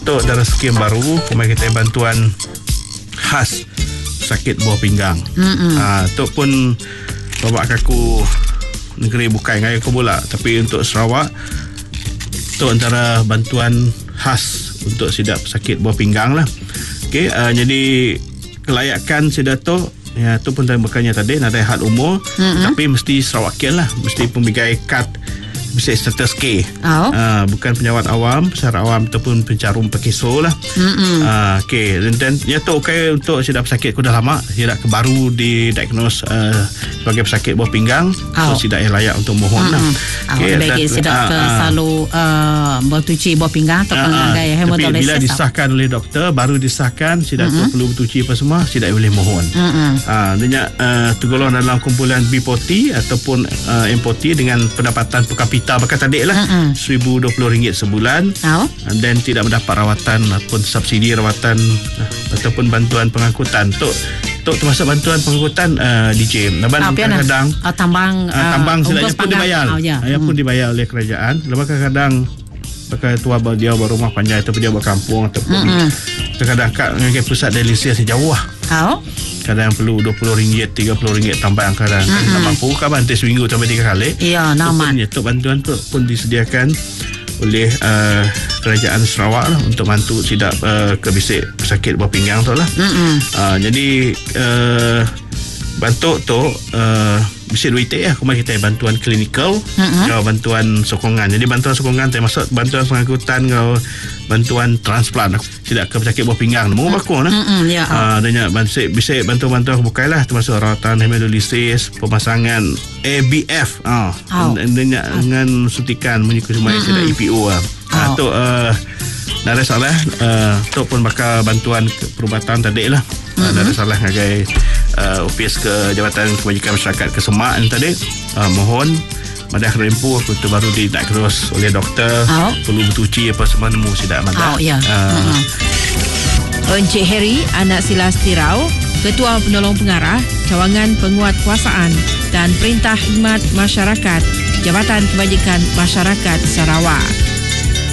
Tok dalam skim baru pemakai bantuan khas sakit buah pinggang. Tok pun bawa aku negeri bukan dengan aku pula, tapi untuk Sarawak Tok antara bantuan khas untuk sidap sakit buah pinggang lah. Okey, jadi kelayakan Sidato ya tu pun bukannya tadi ada had umur, tapi mesti Sarawakian lah, mesti pemigai kad bisa status K. Bukan penyawat awam, pesara awam ataupun pencarum pekiso lah. Okey, dan ya tu okey untuk sidap sakit kuda lama, sidap baru didiagnose sebagai pesakit buah pinggang, so sidap layak untuk mohon lah. Okey, bagi sidap selalu bertuci buah pinggang ataupun gaya hemodialisis. Bila disahkan oleh doktor, baru disahkan sidap tu perlu bertuci apa semua, sidap boleh mohon. Dia tergolong dalam kumpulan B40 ataupun M40 dengan pendapatan per kapita bakal tadi lah RM1,020 sebulan, dan tidak mendapat rawatan ataupun subsidi rawatan ataupun bantuan pengangkutan. Tok termasuk bantuan pengangkutan DJ. Kadang-kadang tambang sedaknya pun dibayar. Pun dibayar oleh kerajaan. Lepas kadang-kadang pakai tua dia berumah panjang ataupun dia berkampung ataupun kadang-kadang dengan pusat dialisis jauh lah. Kadang perlu RM20, RM30 tambah kadang tak mampu kan bantai seminggu sampai 3 kali. Ya, naman. Tok bantuan tu pun disediakan oleh kerajaan Sarawak lah untuk bantu sidap kebisik pesakit buah pinggang tu lah. Jadi bantu tu bisa duit lah kemarin kita bantuan klinikal, bantuan sokongan. Jadi bantuan sokongan termasuk bantuan pengangkutan, bantuan transplant tidak ke pesakit buah pinggang mau bakul lah. Dan bisa bantuan-bantuan bukai lah, termasuk rawatan hemodialisis, pemasangan ABF dengan suntikan menyukai semua tidak EPO lah. Tu ada salah tu pun bakal bantuan perubatan tadi lah. Ada salah ngagai ofis ke Jabatan Kebajikan Masyarakat ke Semak ni tadi, mohon madah rempuh untuk baru didiagnose oleh doktor, perlu bertuci apa semua nemu sidak madah. Encik Harry Anak Silas Tirau, Ketua Penolong Pengarah Cawangan Penguatkuasaan dan Perintah Khidmat Masyarakat Jabatan Kebajikan Masyarakat Sarawak.